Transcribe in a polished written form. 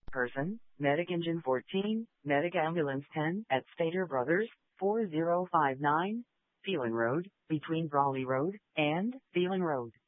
Person, Medic Engine 14, Medic Ambulance 10 at Stater Brothers, 4059, Phelan Road, between Brawley Road and Phelan Road.